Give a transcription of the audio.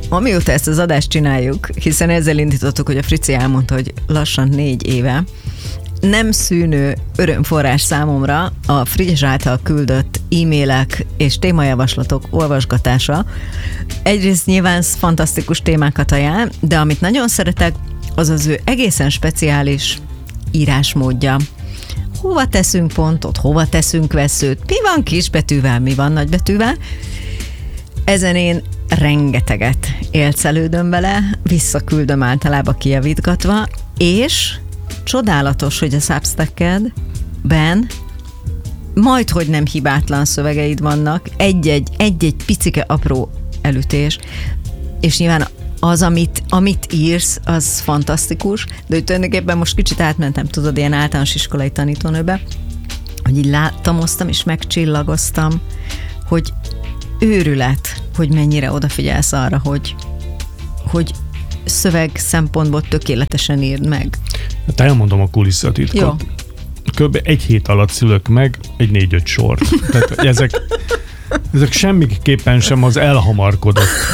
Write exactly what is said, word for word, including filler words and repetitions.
amióta ezt az adást csináljuk, hiszen ezzel indítottuk, hogy a Frici elmondta, hogy lassan négy éve, nem szűnő örömforrás számomra a Frigyes által küldött e-mailek és témajavaslatok olvasgatása. Egyrészt nyilván fantasztikus témákat ajánl, de amit nagyon szeretek, az az ő egészen speciális írásmódja. Hova teszünk pontot, hova teszünk veszőt, mi van kisbetűvel, mi van nagybetűvel. Ezen én rengeteget élcelődöm vele, visszaküldöm általában kijavítgatva, és csodálatos, hogy a Substacked-ben majdhogy nem hibátlan szövegeid vannak, egy-egy, egy-egy picike apró elütés, és nyilván az, amit, amit írsz, az fantasztikus, de hogy tulajdonképpen most kicsit átmentem, tudod, ilyen általános iskolai tanítónőbe, hogy így láttamoztam és megcsillagoztam, hogy őrület, hogy mennyire odafigyelsz arra, hogy, hogy szöveg szempontból tökéletesen írd meg. Hát elmondom a kulisszatitkot. Kb. egy hét alatt szülök meg egy négy-öt sor. Tehát ezek, ezek semmiképpen sem az elhamarkodott